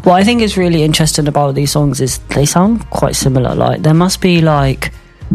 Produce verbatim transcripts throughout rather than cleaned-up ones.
What I think is really interesting about these songs is they sound quite similar. Like there must be like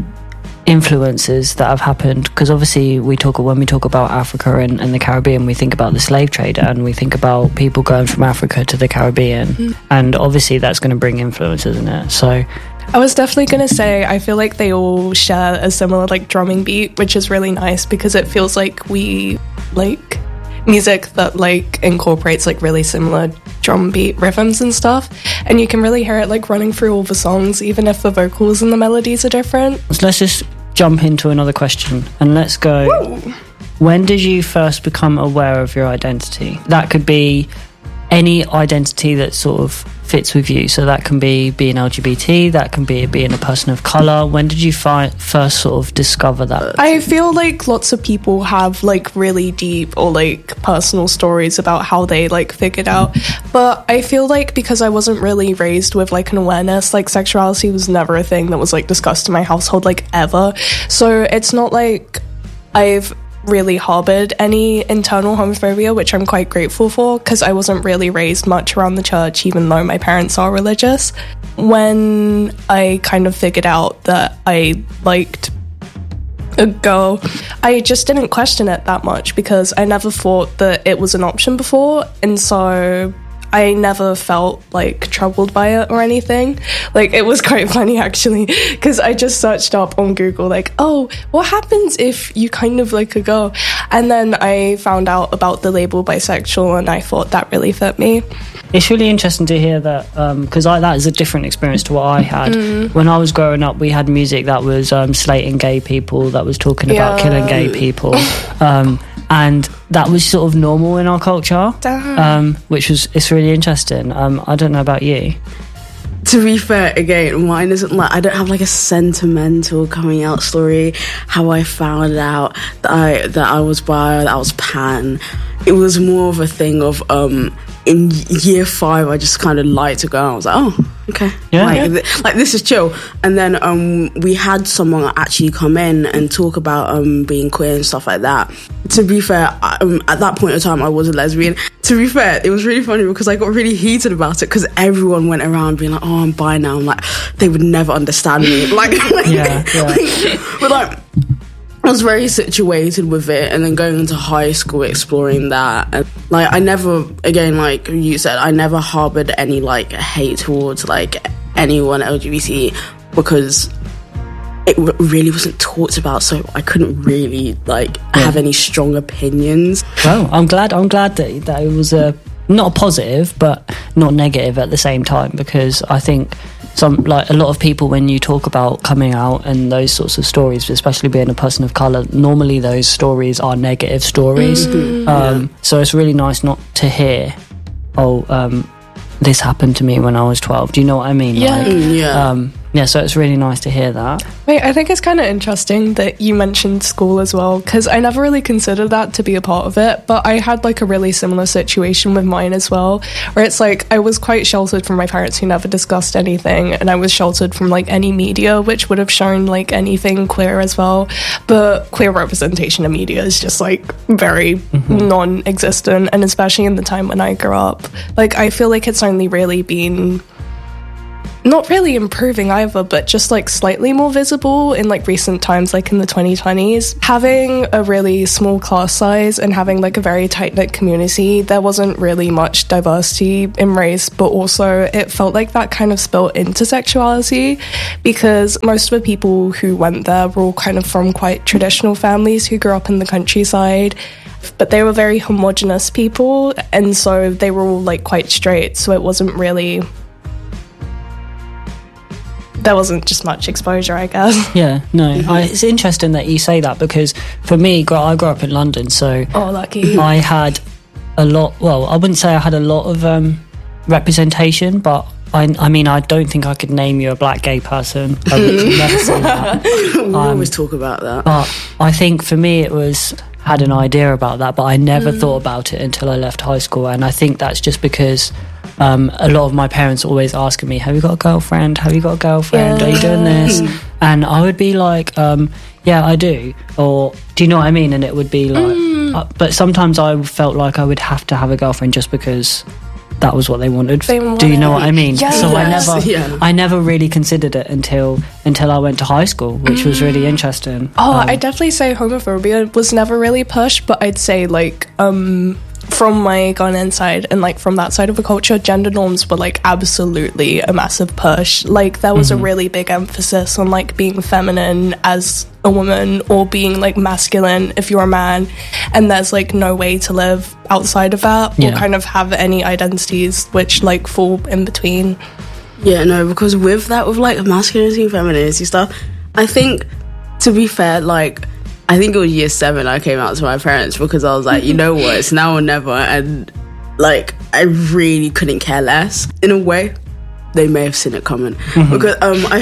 influences that have happened, because obviously we talk when we talk about Africa and, and the Caribbean, we think about the slave trade and we think about people going from Africa to the Caribbean, mm. and obviously that's going to bring influences in it. So I was definitely going to say I feel like they all share a similar like drumming beat, which is really nice because it feels like we like music that like incorporates like really similar drum beat rhythms and stuff, and you can really hear it like running through all the songs even if the vocals and the melodies are different. So let's just jump into another question and let's go. Woo! When did you first become aware of your identity? That could be any identity that sort of fits with you, so that can be being L G B T, that can be being a person of colour. When did you fi- first sort of discover that? I feel like lots of people have like really deep or like personal stories about how they like figured out, but I feel like because I wasn't really raised with like an awareness, like sexuality was never a thing that was like discussed in my household like ever, so it's not like I've really harbored any internal homophobia, which I'm quite grateful for because I wasn't really raised much around the church, even though my parents are religious. When I kind of figured out that I liked a girl, I just didn't question it that much because I never thought that it was an option before, and so I never felt like troubled by it or anything. Like it was quite funny actually because I just searched up on Google like, oh, what happens if you kind of like a girl, and then I found out about the label bisexual and I thought that really fit me. It's really interesting to hear that because um, that is a different experience to what I had. Mm. When I was growing up, we had music that was um, slating gay people, that was talking yeah. about killing gay people. um, and that was sort of normal in our culture, um, which was, it's really interesting. Um, I don't know about you. To be fair, again, mine isn't like, I don't have like a sentimental coming out story, how I found out that I, that I was bi, that I was pan. It was more of a thing of, um, in year five, I just kind of liked to go. I was like, oh, okay. Yeah. Like, th- like this is chill. And then um, we had someone actually come in and talk about um, being queer and stuff like that. To be fair, I, um, at that point in time, I was a lesbian. To be fair, it was really funny because I got really heated about it because everyone went around being like, oh, I'm bi now. I'm like, they would never understand me. Like, like, yeah, yeah. like but like, I was very situated with it, and then going into high school, exploring that. And, like, I never, again, like you said, I never harbored any, like, hate towards, like, anyone L G B T because it w- really wasn't talked about, so I couldn't really, like, yeah. have any strong opinions. Well, I'm glad, I'm glad that, that it was a, not a positive, but not negative at the same time, because I think some, like a lot of people, when you talk about coming out and those sorts of stories, especially being a person of colour, normally those stories are negative stories. Mm-hmm. Um, yeah. So it's really nice not to hear, oh, um, this happened to me when I was twelve. Do you know what I mean? Yeah. Like, yeah. Um, yeah, so it's really nice to hear that. Wait, I think it's kind of interesting that you mentioned school as well, because I never really considered that to be a part of it, but I had like a really similar situation with mine as well, where it's like I was quite sheltered from my parents who never discussed anything, and I was sheltered from like any media which would have shown like anything queer as well, but queer representation in media is just like very mm-hmm. non-existent, and especially in the time when I grew up, like I feel like it's only really been not really improving either, but just like slightly more visible in like recent times, like in the twenty twenties. Having a really small class size and having like a very tight-knit community, there wasn't really much diversity in race, but also it felt like that kind of spilled into sexuality, because most of the people who went there were all kind of from quite traditional families who grew up in the countryside, but they were very homogenous people, and so they were all like quite straight, so it wasn't really... there wasn't just much exposure, I guess. Yeah, no. I, it's interesting that you say that, because for me, I grew up in London, so oh, lucky. I had a lot, well, I wouldn't say I had a lot of um, representation, but I, I mean, I don't think I could name you a black gay person. I would never say that. We um, always talk about that. But I think for me, it was... had an idea about that, but I never mm. thought about it until I left high school, and I think that's just because um, a lot of my parents always asking me, have you got a girlfriend? Have you got a girlfriend? Yeah. Are you doing this? And I would be like, um, yeah, I do. Or, do you know what I mean? And it would be like, mm. uh, but sometimes I felt like I would have to have a girlfriend just because that was what they wanted. They wanted Do you know what I mean? Yes. So I never, Yeah. I never really considered it until until I went to high school, which was really interesting. Oh, Um, I'd definitely say homophobia was never really pushed, but I'd say like um from my Ghanaian side and like from that side of the culture, gender norms were like absolutely a massive push. Like there was a really big emphasis on like being feminine as a woman or being like masculine if you're a man, and there's like no way to live outside of that or Yeah. kind of have any identities which like fall in between. Yeah, no, because with that, with like masculinity and femininity stuff, I think, to be fair, like, I think it was year seven I came out to my parents because I was like, you know what, it's now or never. And like, I really couldn't care less. In a way, they may have seen it coming. Mm-hmm. Because, um, I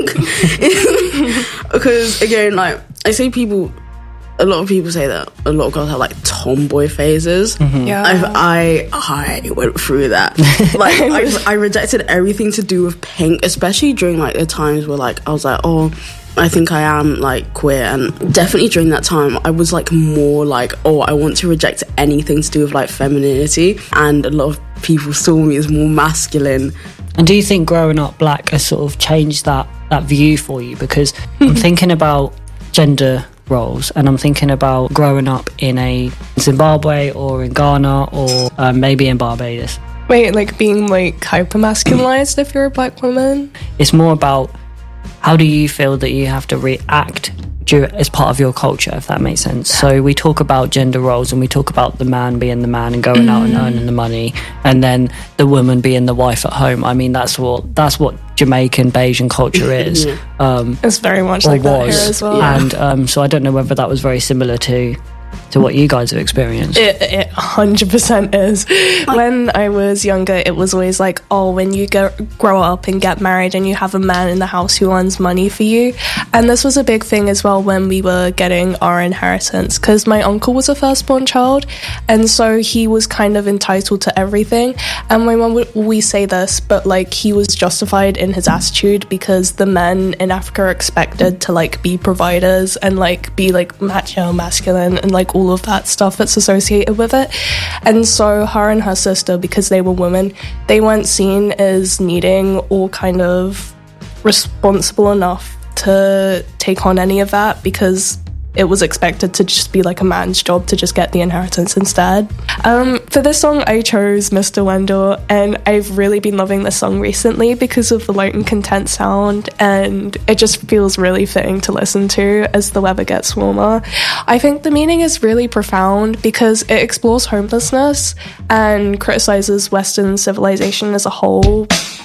think, because again, like, I say people, a lot of people say that a lot of girls have like tomboy phases. Mm-hmm. Yeah. I, I I went through that. Like I, I rejected everything to do with pink, especially during like the times where like I was like, oh, I think I am like queer, and definitely during that time I was like more like, oh, I want to reject anything to do with like femininity, and a lot of people saw me as more masculine. And do you think growing up black has sort of changed that that view for you? Because I'm thinking about gender roles, and I'm thinking about growing up in a Zimbabwe or in Ghana or um, maybe in Barbados. Wait, like being like hyper masculinized if you're a black woman? It's more about how do you feel that you have to react dur- as part of your culture, if that makes sense. So we talk about gender roles and we talk about the man being the man and going out and earning the money, and then the woman being the wife at home. I mean, that's what that's what Jamaican Bajan culture is. Yeah. Um, It's very much or like that was. here as well. And um, so I don't know whether that was very similar to to what you guys have experienced. It, it one hundred percent is. When I was younger, it was always like, oh, when you go, grow up and get married and you have a man in the house who earns money for you. And this was a big thing as well when we were getting our inheritance, because my uncle was a firstborn child, and so he was kind of entitled to everything. And my mum would always say this, but like he was justified in his attitude because the men in Africa are expected to like be providers and like be like macho, masculine, and like all of that stuff that's associated with it. And so her and her sister, because they were women, they weren't seen as needing or kind of responsible enough to take on any of that, because it was expected to just be like a man's job to just get the inheritance instead. Um, for this song, I chose Mister Wendell, and I've really been loving this song recently because of the light and content sound, and it just feels really fitting to listen to as the weather gets warmer. I think the meaning is really profound because it explores homelessness and criticizes Western civilization as a whole